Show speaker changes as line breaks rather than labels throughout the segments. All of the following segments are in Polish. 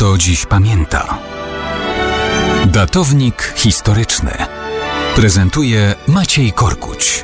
kto dziś pamięta. Datownik historyczny prezentuje Maciej Korkuć.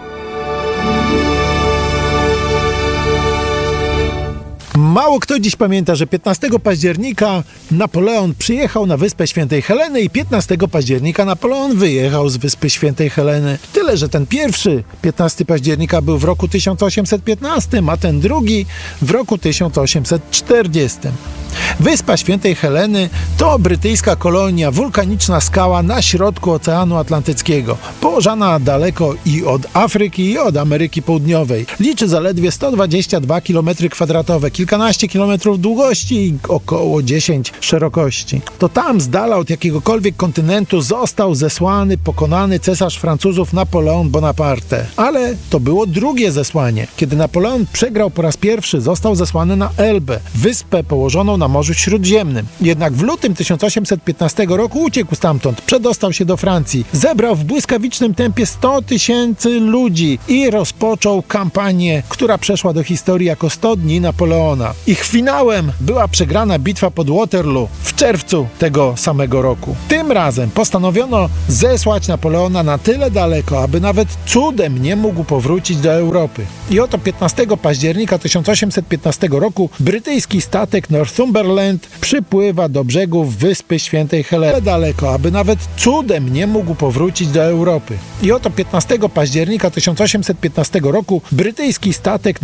Mało kto dziś pamięta, że 15 października Napoleon przyjechał na Wyspę Świętej Heleny i 15 października Napoleon wyjechał z Wyspy Świętej Heleny. Tyle, że ten pierwszy 15 października był w roku 1815, a ten drugi w roku 1840. Wyspa Świętej Heleny to brytyjska kolonia, wulkaniczna skała na środku Oceanu Atlantyckiego, położona daleko i od Afryki, i od Ameryki Południowej. Liczy zaledwie 122 km², kilkanaście kilometrów długości i około 10 szerokości. To tam z dala od jakiegokolwiek kontynentu został zesłany, pokonany cesarz Francuzów Napoleon Bonaparte. Ale to było drugie zesłanie. Kiedy Napoleon przegrał po raz pierwszy, został zesłany na Elbę, wyspę położoną na Morzu Śródziemnym. Jednak w lutym 1815 roku uciekł stamtąd, przedostał się do Francji, zebrał w błyskawicznym tempie 100 000 ludzi i rozpoczął kampanię, która przeszła do historii jako 100 dni Napoleona. Ich finałem była przegrana bitwa pod Waterloo w czerwcu tego samego roku. Tym razem postanowiono zesłać Napoleona na tyle daleko, aby nawet cudem nie mógł powrócić do Europy. I oto 15 października 1815 roku brytyjski statek Northumberland przypływa do brzegów Wyspy Świętej Heleny. Daleko, aby nawet cudem nie mógł powrócić do Europy. I oto 15 października 1815 roku brytyjski statek